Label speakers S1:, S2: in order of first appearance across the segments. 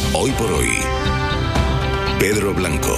S1: Hoy por hoy, Pedro Blanco.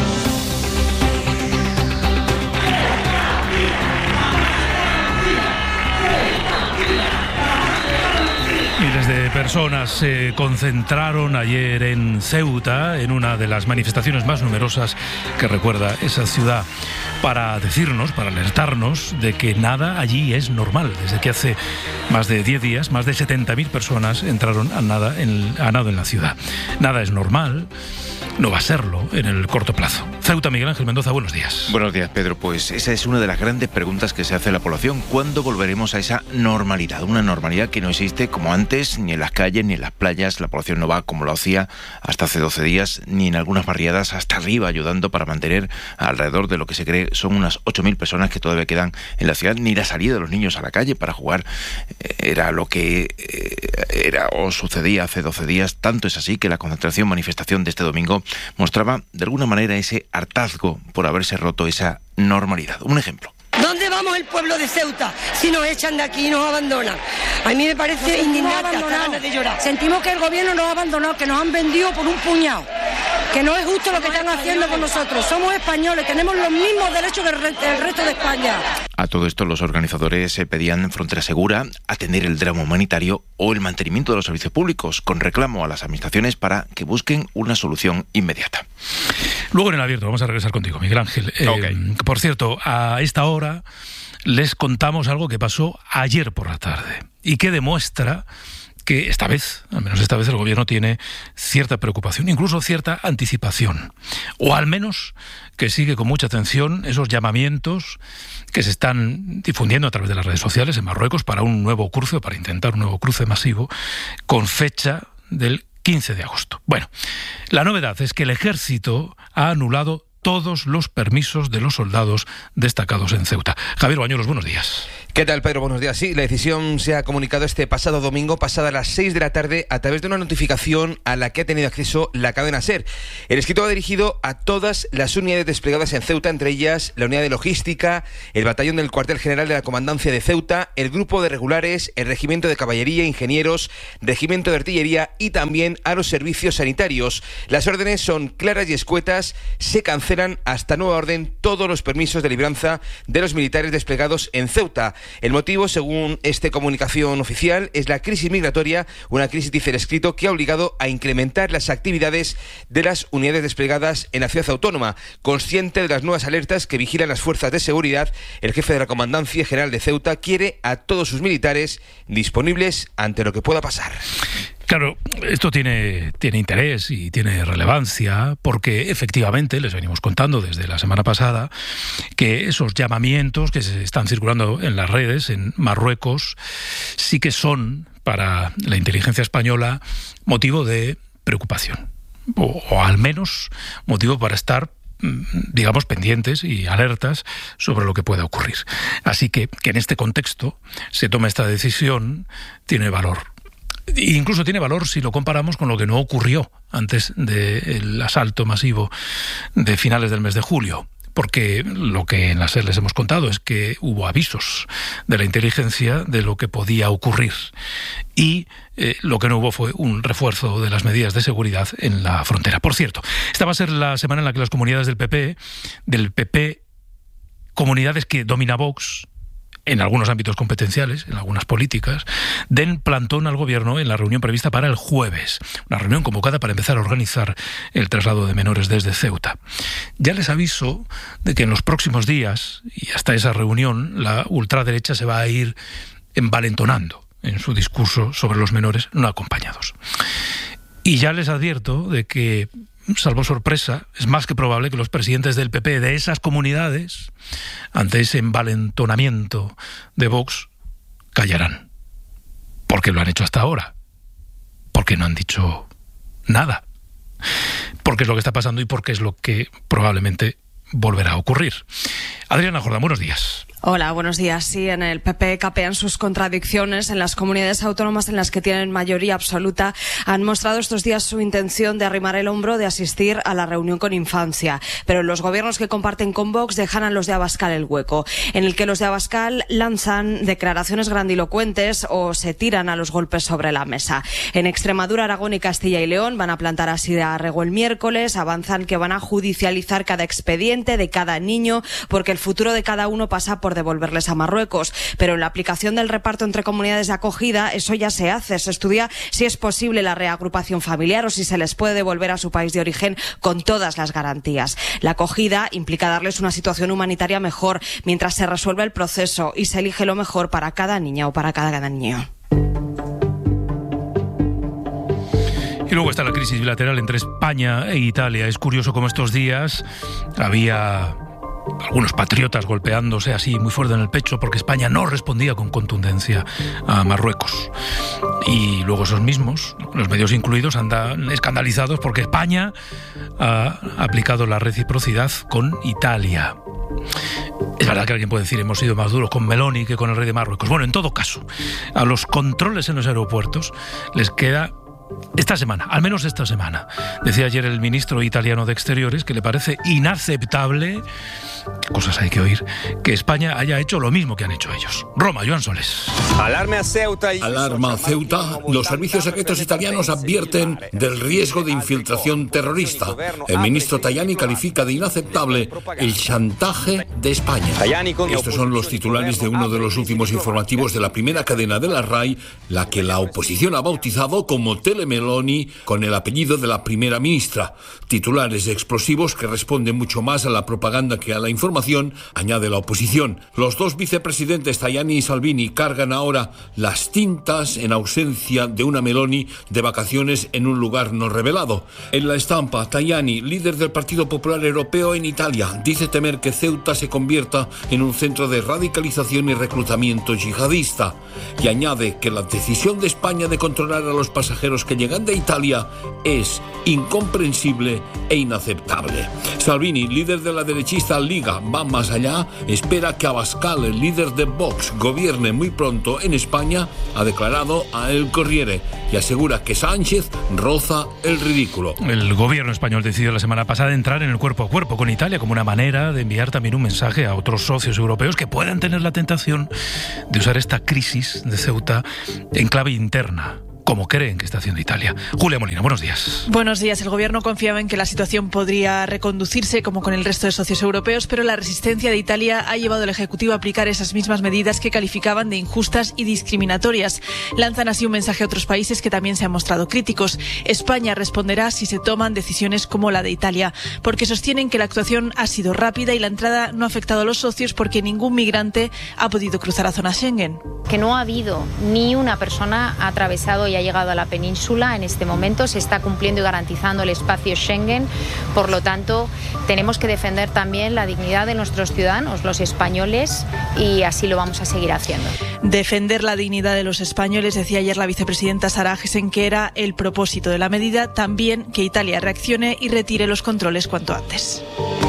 S2: Miles de personas se concentraron ayer en Ceuta, en una de las manifestaciones más numerosas que recuerda esa ciudad, para decirnos, para alertarnos de que nada allí es normal. Desde que hace más de 10 días, más de 70.000 personas entraron a nado en la ciudad. Nada es normal, no va a serlo en el corto plazo. Ceuta, Miguel Ángel Mendoza, buenos días.
S3: Buenos días, Pedro. Pues esa es una de las grandes preguntas que se hace la población. ¿Cuándo volveremos a esa normalidad? Una normalidad que no existe como antes, ni en las calles, ni en las playas. La población no va como lo hacía hasta hace 12 días, ni en algunas barriadas hasta arriba, ayudando para mantener alrededor de lo que se cree son unas 8.000 personas que todavía quedan en la ciudad. Ni la salida de los niños a la calle para jugar era lo que era o sucedía hace 12 días. Tanto es así que la manifestación de este domingo mostraba de alguna manera ese hartazgo por haberse roto esa normalidad. Un ejemplo.
S4: ¿Dónde vamos el pueblo de Ceuta si nos echan de aquí y nos abandonan? A mí me parece indignante, hasta ganas de llorar.
S5: Sentimos que el gobierno nos ha abandonado, que nos han vendido por un puñado, que no es justo lo que están haciendo con nosotros. Somos españoles, tenemos los mismos derechos que el resto de España.
S3: A todo esto, los organizadores pedían frontera segura, atender el drama humanitario o el mantenimiento de los servicios públicos, con reclamo a las administraciones para que busquen una solución inmediata.
S2: Luego en el abierto, vamos a regresar contigo, Miguel Ángel. Por cierto, a esta hora les contamos algo que pasó ayer por la tarde y que demuestra que esta vez, al menos esta vez, el gobierno tiene cierta preocupación, incluso cierta anticipación, o al menos que sigue con mucha atención esos llamamientos que se están difundiendo a través de las redes sociales en Marruecos para un nuevo cruce, para intentar un nuevo cruce masivo, con fecha del 15 de agosto. Bueno, la novedad es que el ejército ha anulado todos los permisos de los soldados destacados en Ceuta. Javier Bañuelos, buenos días.
S6: ¿Qué tal, Pedro? Buenos días. Sí, la decisión se ha comunicado este pasado domingo, pasada las 6 de la tarde, a través de una notificación a la que ha tenido acceso la cadena SER. El escrito va dirigido a todas las unidades desplegadas en Ceuta, entre ellas la unidad de logística, el batallón del cuartel general de la comandancia de Ceuta, el grupo de regulares, el regimiento de caballería, ingenieros, regimiento de artillería y también a los servicios sanitarios. Las órdenes son claras y escuetas. Se cancelan hasta nueva orden todos los permisos de libranza de los militares desplegados en Ceuta. El motivo, según esta comunicación oficial, es la crisis migratoria, una crisis, dice el escrito, que ha obligado a incrementar las actividades de las unidades desplegadas en la ciudad autónoma. Consciente de las nuevas alertas que vigilan las fuerzas de seguridad, el jefe de la Comandancia General de Ceuta quiere a todos sus militares disponibles ante lo que pueda pasar.
S2: Claro, esto tiene interés y tiene relevancia porque efectivamente les venimos contando desde la semana pasada que esos llamamientos que se están circulando en las redes en Marruecos sí que son para la inteligencia española motivo de preocupación o al menos motivo para estar, digamos, pendientes y alertas sobre lo que pueda ocurrir. Así que en este contexto se toma esta decisión tiene valor. Incluso tiene valor si lo comparamos con lo que no ocurrió antes del asalto masivo de finales del mes de julio. Porque lo que en la SER les hemos contado es que hubo avisos de la inteligencia de lo que podía ocurrir. Y lo que no hubo fue un refuerzo de las medidas de seguridad en la frontera. Por cierto, esta va a ser la semana en la que las comunidades del PP, comunidades que domina Vox, en algunos ámbitos competenciales, en algunas políticas, den plantón al gobierno en la reunión prevista para el jueves. Una reunión convocada para empezar a organizar el traslado de menores desde Ceuta. Ya les aviso de que en los próximos días, y hasta esa reunión, la ultraderecha se va a ir envalentonando en su discurso sobre los menores no acompañados. Y ya les advierto de que, salvo sorpresa, es más que probable que los presidentes del PP de esas comunidades, ante ese envalentonamiento de Vox, callarán. Porque lo han hecho hasta ahora. Porque no han dicho nada. Porque es lo que está pasando y porque es lo que probablemente volverá a ocurrir. Adriana Jordán, buenos días.
S7: Hola, buenos días. Sí, en el PP capean sus contradicciones. En las comunidades autónomas en las que tienen mayoría absoluta han mostrado estos días su intención de arrimar el hombro, de asistir a la reunión con Infancia. Pero los gobiernos que comparten con Vox dejan a los de Abascal el hueco, en el que los de Abascal lanzan declaraciones grandilocuentes o se tiran a los golpes sobre la mesa. En Extremadura, Aragón y Castilla y León van a plantar así de arrego el miércoles, avanzan que van a judicializar cada expediente de cada niño, porque el futuro de cada uno pasa por devolverles a Marruecos. Pero en la aplicación del reparto entre comunidades de acogida, eso ya se hace. Se estudia si es posible la reagrupación familiar o si se les puede devolver a su país de origen con todas las garantías. La acogida implica darles una situación humanitaria mejor mientras se resuelve el proceso y se elige lo mejor para cada niña o para cada niño.
S2: Y luego está la crisis bilateral entre España e Italia. Es curioso cómo estos días había algunos patriotas golpeándose así muy fuerte en el pecho porque España no respondía con contundencia a Marruecos. Y luego esos mismos, los medios incluidos, andan escandalizados porque España ha aplicado la reciprocidad con Italia. Es verdad que alguien puede decir hemos sido más duros con Meloni que con el rey de Marruecos. Bueno, en todo caso, a los controles en los aeropuertos les queda esta semana, al menos esta semana. Decía ayer el ministro italiano de Exteriores que le parece inaceptable, qué cosas hay que oír, que España haya hecho lo mismo que han hecho ellos. Roma, Joan Soles.
S8: Alarma a Ceuta. Los servicios secretos italianos advierten del riesgo de infiltración terrorista. El ministro Tajani califica de inaceptable el chantaje de España. Estos son los titulares de uno de los últimos informativos de la primera cadena de la RAI, la que la oposición ha bautizado como Telemeloni, con el apellido de la primera ministra. Titulares explosivos que responden mucho más a la propaganda que a la información, añade la oposición. Los dos vicepresidentes Tajani y Salvini cargan ahora las tintas en ausencia de una Meloni de vacaciones en un lugar no revelado. En la estampa, Tajani, líder del Partido Popular Europeo en Italia, dice temer que Ceuta se convierta en un centro de radicalización y reclutamiento yihadista. Y añade que la decisión de España de controlar a los pasajeros que llegan de Italia es incomprensible e inaceptable. Salvini, líder de la derechista Liga, va más allá, espera que Abascal, el líder de Vox, gobierne muy pronto en España, ha declarado a El Corriere, y asegura que Sánchez roza el ridículo.
S2: El gobierno español decidió la semana pasada entrar en el cuerpo a cuerpo con Italia como una manera de enviar también un mensaje a otros socios europeos que puedan tener la tentación de usar esta crisis de Ceuta en clave interna, como creen que está haciendo Italia. Julia Molina, buenos días.
S9: Buenos días. El gobierno confiaba en que la situación podría reconducirse como con el resto de socios europeos, pero la resistencia de Italia ha llevado al Ejecutivo a aplicar esas mismas medidas que calificaban de injustas y discriminatorias. Lanzan así un mensaje a otros países que también se han mostrado críticos. España responderá si se toman decisiones como la de Italia, porque sostienen que la actuación ha sido rápida y la entrada no ha afectado a los socios porque ningún migrante ha podido cruzar la zona Schengen.
S10: Que no ha habido ni una persona atravesado y ha llegado a la península en este momento. Se está cumpliendo y garantizando el espacio Schengen. Por lo tanto, tenemos que defender también la dignidad de nuestros ciudadanos, los españoles, y así lo vamos a seguir haciendo.
S9: Defender la dignidad de los españoles, decía ayer la vicepresidenta Sara Agesen, que era el propósito de la medida. También que Italia reaccione y retire los controles cuanto antes.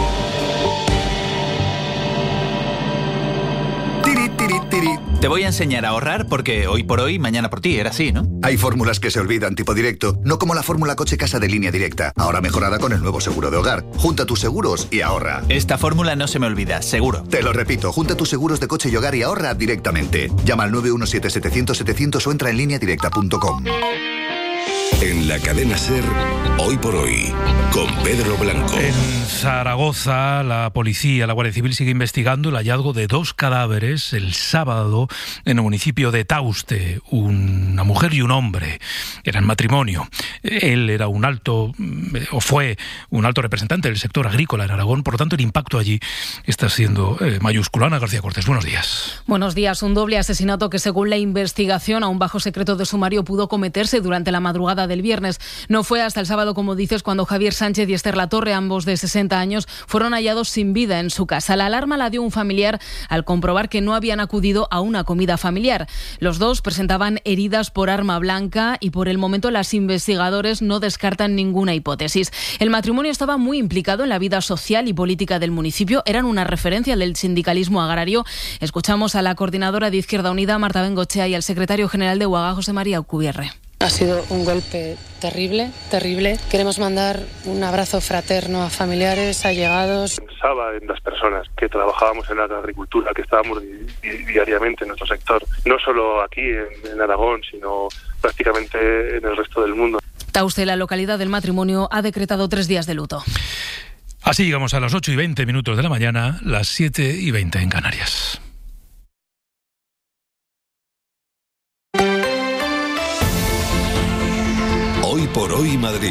S11: Te voy a enseñar a ahorrar porque hoy por hoy, mañana por ti, era así, ¿no?
S12: Hay fórmulas que se olvidan tipo directo, no como la fórmula coche-casa de Línea Directa, ahora mejorada con el nuevo seguro de hogar. Junta tus seguros y ahorra.
S11: Esta fórmula no se me olvida, seguro.
S12: Te lo repito, junta tus seguros de coche y hogar y ahorra directamente. Llama al 917-700-700 o entra en lineadirecta.com.
S1: En la cadena SER, hoy por hoy, con Pedro Blanco.
S2: En Zaragoza, la policía, la Guardia Civil sigue investigando el hallazgo de 2 cadáveres el sábado en el municipio de Tauste, una mujer y un hombre. Eran matrimonio. Él era fue un alto representante del sector agrícola en Aragón, por lo tanto el impacto allí está siendo mayúsculo. Ana García Cortés, buenos días.
S13: Buenos días. Un doble asesinato que, según la investigación, a un bajo secreto de sumario pudo cometerse durante la madrugada madrugada del viernes. No fue hasta el sábado, como dices, cuando Javier Sánchez y Esther Latorre, ambos de 60 años, fueron hallados sin vida en su casa. La alarma la dio un familiar al comprobar que no habían acudido a una comida familiar. Los dos presentaban heridas por arma blanca y por el momento los investigadores no descartan ninguna hipótesis. El matrimonio estaba muy implicado en la vida social y política del municipio. Eran una referencia del sindicalismo agrario. Escuchamos a la coordinadora de Izquierda Unida, Marta Bengochea, y al secretario general de UAGA, José María Alcubierre.
S14: Ha sido un golpe terrible, terrible. Queremos mandar un abrazo fraterno a familiares, allegados.
S15: Pensaba en las personas que trabajábamos en la agricultura, que estábamos diariamente en nuestro sector, no solo aquí en Aragón, sino prácticamente en el resto del mundo.
S13: Tauste, la localidad del matrimonio, ha decretado 3 días de luto.
S2: Así llegamos a las 8:20 de la mañana, las 7:20 en Canarias.
S1: Hoy por hoy Madrid.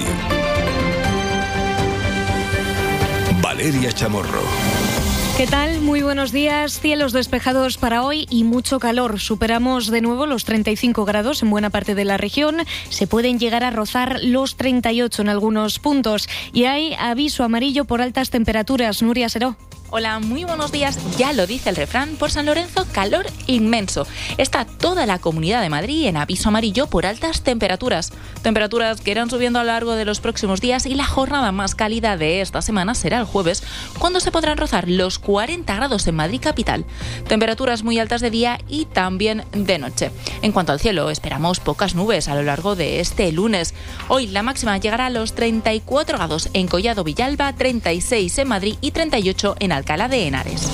S1: Valeria Chamorro.
S16: ¿Qué tal? Muy buenos días. Cielos despejados para hoy y mucho calor. Superamos de nuevo los 35 grados en buena parte de la región. Se pueden llegar a rozar los 38 en algunos puntos. Y hay aviso amarillo por altas temperaturas. Nuria Seró.
S17: Hola, muy buenos días. Ya lo dice el refrán, por San Lorenzo, calor inmenso. Está toda la Comunidad de Madrid en aviso amarillo por altas temperaturas. Temperaturas que irán subiendo a lo largo de los próximos días y la jornada más cálida de esta semana será el jueves, cuando se podrán rozar los 40 grados en Madrid capital. Temperaturas muy altas de día y también de noche. En cuanto al cielo, esperamos pocas nubes a lo largo de este lunes. Hoy la máxima llegará a los 34 grados en Collado Villalba, 36 en Madrid y 38 en Alcalá de Henares.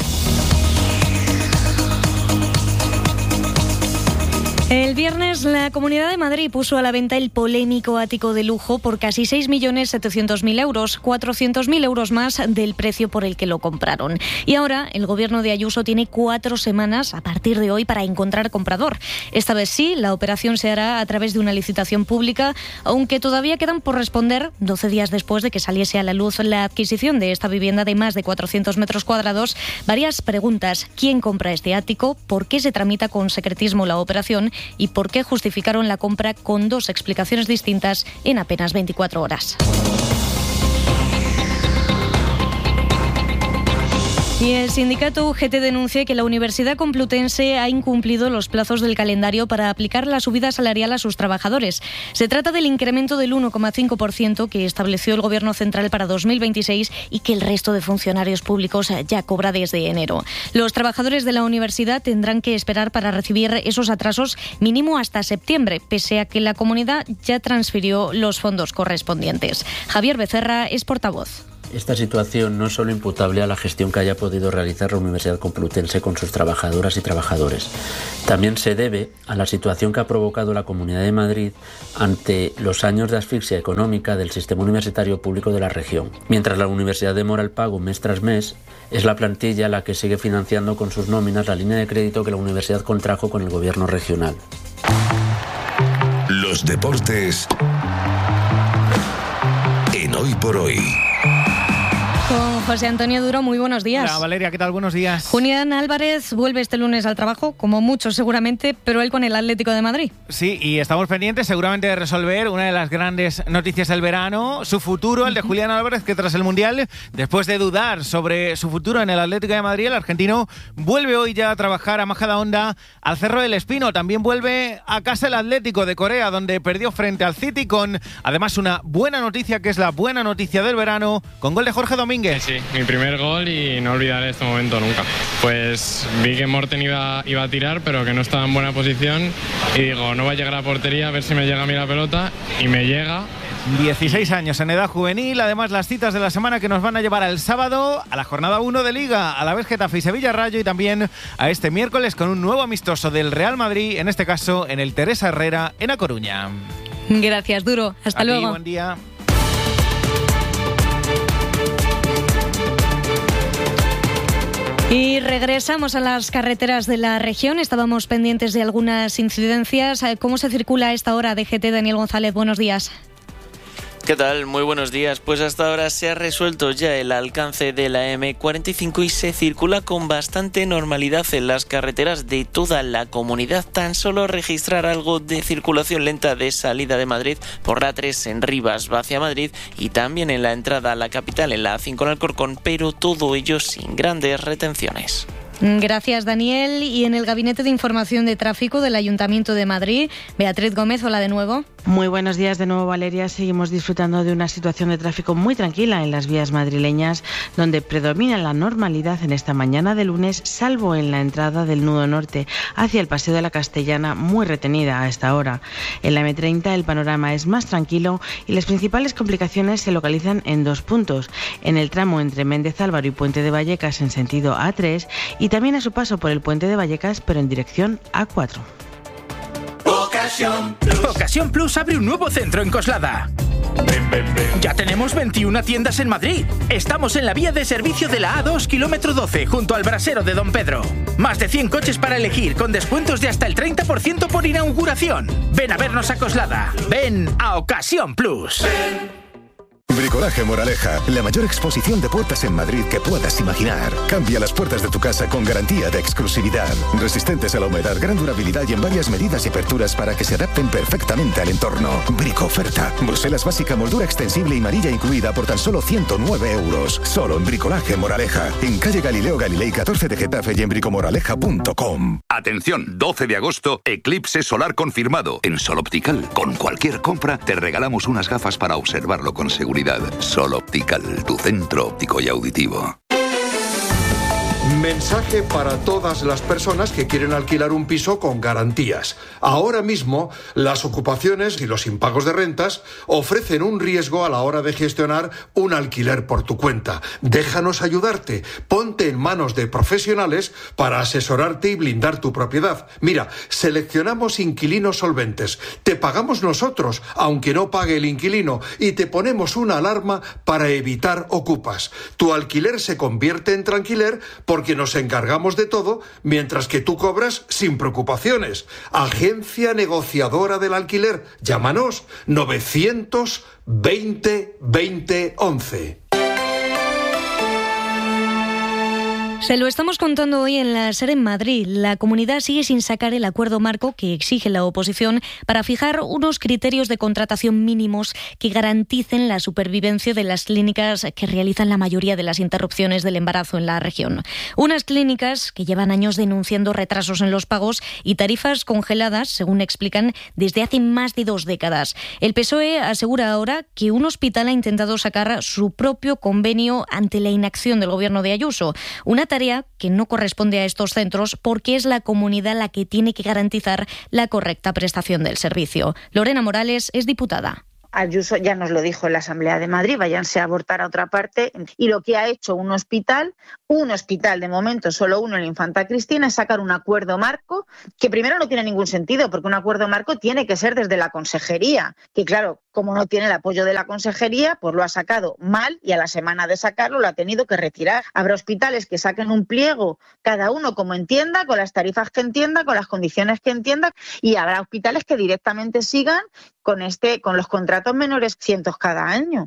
S16: El viernes la Comunidad de Madrid puso a la venta el polémico ático de lujo por casi 6.700.000 euros, 400.000 euros más del precio por el que lo compraron. Y ahora el gobierno de Ayuso tiene 4 semanas a partir de hoy para encontrar comprador. Esta vez sí, la operación se hará a través de una licitación pública, aunque todavía quedan por responder, 12 días después de que saliese a la luz la adquisición de esta vivienda de más de 400 metros cuadrados, varias preguntas. ¿Quién compra este ático? ¿Por qué se tramita con secretismo la operación? ¿Y por qué justificaron la compra con 2 explicaciones distintas en apenas 24 horas? Y el sindicato UGT denuncia que la Universidad Complutense ha incumplido los plazos del calendario para aplicar la subida salarial a sus trabajadores. Se trata del incremento del 1,5% que estableció el Gobierno central para 2026 y que el resto de funcionarios públicos ya cobra desde enero. Los trabajadores de la universidad tendrán que esperar para recibir esos atrasos mínimo hasta septiembre, pese a que la comunidad ya transfirió los fondos correspondientes. Javier Becerra es portavoz.
S18: Esta situación no es solo imputable a la gestión que haya podido realizar la Universidad Complutense con sus trabajadoras y trabajadores. También se debe a la situación que ha provocado la Comunidad de Madrid ante los años de asfixia económica del sistema universitario público de la región. Mientras la universidad demora el pago mes tras mes, es la plantilla la que sigue financiando con sus nóminas la línea de crédito que la universidad contrajo con el gobierno regional.
S1: Los deportes en Hoy por Hoy.
S16: Con José Antonio Duro, muy buenos días.
S19: Hola Valeria, ¿qué tal? Buenos días.
S16: Julián Álvarez vuelve este lunes al trabajo, como muchos seguramente, pero él con el Atlético de Madrid.
S19: Sí, y estamos pendientes seguramente de resolver una de las grandes noticias del verano, su futuro, el de Julián Álvarez, que tras el Mundial, después de dudar sobre su futuro en el Atlético de Madrid, el argentino vuelve hoy ya a trabajar a Majadahonda, al Cerro del Espino. También vuelve a casa el Atlético de Corea, donde perdió frente al City, con además una buena noticia, que es la buena noticia del verano, con gol de Jorge Domínguez.
S20: Sí, mi primer gol y no olvidaré este momento nunca. Pues vi que Morten iba a tirar, pero que no estaba en buena posición y digo, no va a llegar a la portería, a ver si me llega a mí la pelota, y me llega.
S19: 16 años en edad juvenil, además las citas de la semana que nos van a llevar al sábado a la jornada 1 de Liga, a la vez Getafe y Sevilla Rayo, y también a este miércoles con un nuevo amistoso del Real Madrid, en este caso en el Teresa Herrera en A Coruña.
S16: Gracias, Duro. Hasta luego.
S19: Buen día.
S16: Y regresamos a las carreteras de la región. Estábamos pendientes de algunas incidencias. ¿Cómo se circula a esta hora? DGT, Daniel González, buenos días.
S21: ¿Qué tal? Muy buenos días. Pues hasta ahora se ha resuelto ya el alcance de la M45 y se circula con bastante normalidad en las carreteras de toda la comunidad. Tan solo registrar algo de circulación lenta de salida de Madrid por la A3 en Rivas hacia Madrid y también en la entrada a la capital en la A5 en Alcorcón, pero todo ello sin grandes retenciones.
S16: Gracias, Daniel. Y en el Gabinete de Información de Tráfico del Ayuntamiento de Madrid, Beatriz Gómez, hola de nuevo.
S22: Muy buenos días de nuevo, Valeria. Seguimos disfrutando de una situación de tráfico muy tranquila en las vías madrileñas, donde predomina la normalidad en esta mañana de lunes, salvo en la entrada del nudo norte hacia el Paseo de la Castellana, muy retenida a esta hora. En la M30 el panorama es más tranquilo y las principales complicaciones se localizan en 2 puntos, en el tramo entre Méndez Álvaro y Puente de Vallecas en sentido A3 y también a su paso por el Puente de Vallecas, pero en dirección A4.
S23: Ocasión Plus abre un nuevo centro en Coslada. Ya tenemos 21 tiendas en Madrid. Estamos en la vía de servicio de la A2, kilómetro 12, junto al brasero de Don Pedro. Más de 100 coches para elegir, con descuentos de hasta el 30% por inauguración. Ven a vernos a Coslada. Ven a Ocasión Plus.
S24: Bricolaje Moraleja, la mayor exposición de puertas en Madrid que puedas imaginar. Cambia las puertas de tu casa con garantía de exclusividad. Resistentes a la humedad, gran durabilidad y en varias medidas y aperturas para que se adapten perfectamente al entorno. Bricoferta. Bruselas básica, moldura extensible y manilla incluida por tan solo 109 euros. Solo en Bricolaje Moraleja. En calle Galileo Galilei 14 de Getafe y en bricomoraleja.com.
S1: Atención, 12 de agosto, eclipse solar confirmado. En Sol Optical, con cualquier compra, te regalamos unas gafas para observarlo con seguridad. Sol Optical, tu centro óptico y auditivo.
S25: Mensaje para todas las personas que quieren alquilar un piso con garantías. Ahora mismo, las ocupaciones y los impagos de rentas ofrecen un riesgo a la hora de gestionar un alquiler por tu cuenta. Déjanos ayudarte. Ponte en manos de profesionales para asesorarte y blindar tu propiedad. Mira, seleccionamos inquilinos solventes. Te pagamos nosotros, aunque no pague el inquilino, y te ponemos una alarma para evitar ocupas. Tu alquiler se convierte en tranquiler porque nos encargamos de todo, mientras que tú cobras sin preocupaciones. Agencia Negociadora del Alquiler. Llámanos 920 20 11.
S16: Se lo estamos contando hoy en la SER en Madrid. La comunidad sigue sin sacar el acuerdo marco que exige la oposición para fijar unos criterios de contratación mínimos que garanticen la supervivencia de las clínicas que realizan la mayoría de las interrupciones del embarazo en la región. Unas clínicas que llevan años denunciando retrasos en los pagos y tarifas congeladas, según explican, desde hace más de 2 décadas. El PSOE asegura ahora que un hospital ha intentado sacar su propio convenio ante la inacción del gobierno de Ayuso. Una tarea que no corresponde a estos centros porque es la comunidad la que tiene que garantizar la correcta prestación del servicio. Lorena Morales es diputada.
S26: Ayuso ya nos lo dijo en la Asamblea de Madrid, váyanse a abortar a otra parte, y lo que ha hecho un hospital de momento, solo uno en la Infanta Cristina, es sacar un acuerdo marco que primero no tiene ningún sentido, porque un acuerdo marco tiene que ser desde la consejería, que claro, como no tiene el apoyo de la consejería, pues lo ha sacado mal y a la semana de sacarlo lo ha tenido que retirar. Habrá hospitales que saquen un pliego, cada uno como entienda, con las tarifas que entienda, con las condiciones que entienda, y habrá hospitales que directamente sigan con los contratos menores cientos cada año.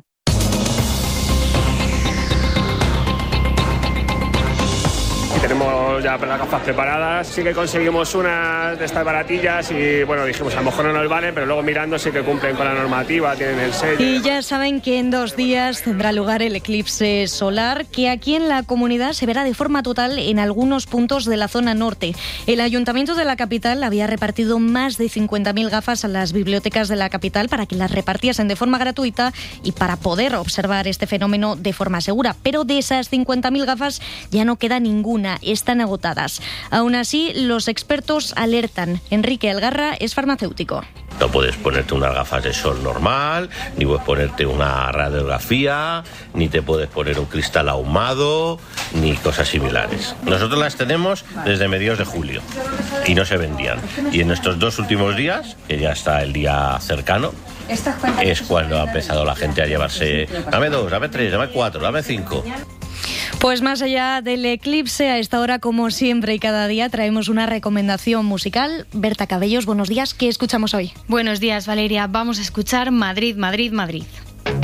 S27: Y tenemos ya las gafas preparadas. Sí que conseguimos unas de estas baratillas y bueno, dijimos a lo mejor no nos valen, pero luego mirando sí que cumplen con la normativa, tienen el sello.
S16: Y ya saben que en 2 días tendrá lugar el eclipse solar, que aquí en la comunidad se verá de forma total en algunos puntos de la zona norte. El Ayuntamiento de la capital había repartido más de 50.000 gafas a las bibliotecas de la capital para que las repartiesen de forma gratuita y para poder observar este fenómeno de forma segura. Pero de esas 50.000 gafas ya no queda ninguna. Están agotadas. Aún así, los expertos alertan. Enrique Algarra es farmacéutico.
S28: No puedes ponerte unas gafas de sol normal, ni puedes ponerte una radiografía, ni te puedes poner un cristal ahumado, ni cosas similares. Nosotros las tenemos desde mediados de julio y no se vendían. Y en estos 2 últimos días, que ya está el día cercano, es cuando ha empezado la gente a llevarse dame 2, dame 3, dame 4, dame 5.
S16: Pues más allá del eclipse, a esta hora, como siempre y cada día, traemos una recomendación musical. Berta Cabellos, buenos días. ¿Qué escuchamos hoy?
S29: Buenos días, Valeria. Vamos a escuchar Madrid, Madrid, Madrid.